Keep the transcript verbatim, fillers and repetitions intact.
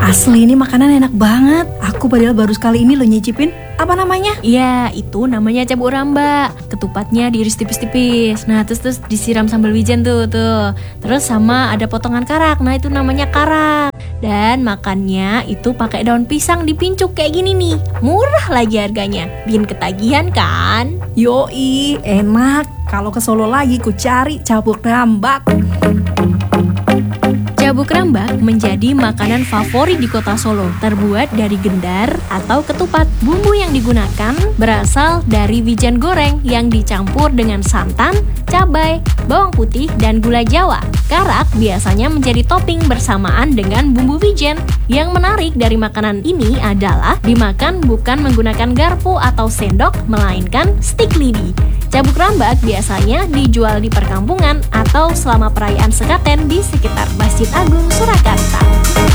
Asli ini makanan enak banget. Aku padahal baru sekali ini lo nyicipin. Apa namanya? Iya, itu namanya cabuk ramba. Ketupatnya diiris tipis-tipis. Nah, terus terus disiram sambal wijen tuh, tuh. Terus sama ada potongan karak. Nah, itu namanya karak. Dan makannya itu pakai daun pisang dipincuk kayak gini nih. Murah lagi harganya. Bikin ketagihan kan? Yoi, enak. Kalau ke Solo lagi ku cari cabuk rambak. Cabuk rambak menjadi makanan favorit di kota Solo, terbuat dari gendar atau ketupat. Bumbu yang digunakan berasal dari wijen goreng yang dicampur dengan santan, cabai, bawang putih, dan gula Jawa. Karak biasanya menjadi topping bersamaan dengan bumbu wijen. Yang menarik dari makanan ini adalah dimakan bukan menggunakan garpu atau sendok, melainkan stik lidi. Cabuk rambak biasanya dijual di perkampungan atau selama perayaan sekaten di sekitar Masjid Agung Surakarta.